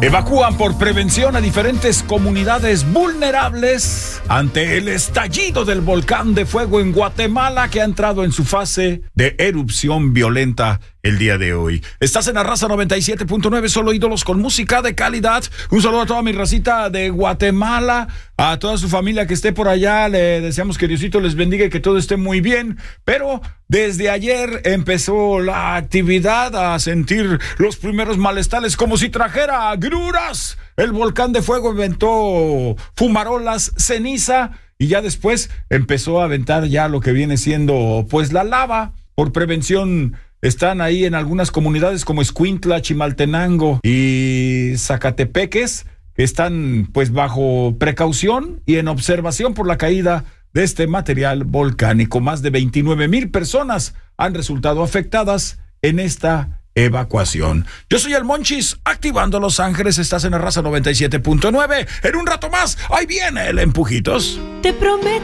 Evacúan por prevención a diferentes comunidades vulnerables ante el estallido del volcán de fuego en Guatemala, que ha entrado en su fase de erupción violenta el día de hoy. Estás en la Raza 97.9, solo ídolos con música de calidad. Un saludo a toda mi racita de Guatemala, a toda su familia que esté por allá. Le deseamos que Diosito les bendiga y que todo esté muy bien. Pero desde ayer empezó la actividad a sentir los primeros malestares, como si trajera agruras. El volcán de fuego aventó fumarolas, ceniza, y ya después empezó a aventar ya lo que viene siendo pues la lava. Por prevención están ahí en algunas comunidades como Escuintla, Chimaltenango y Zacatepeques, que están pues bajo precaución y en observación por la caída de este material volcánico. Más de 29,000 personas han resultado afectadas en esta evacuación. Yo soy el Monchis, activando Los Ángeles. Estás en la Raza 97.9. En un rato más, ahí viene el Empujitos. Te prometo